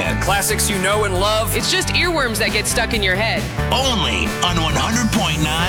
hits. Classics you know and love. It's just earworms that get stuck in your head. Only on 100.9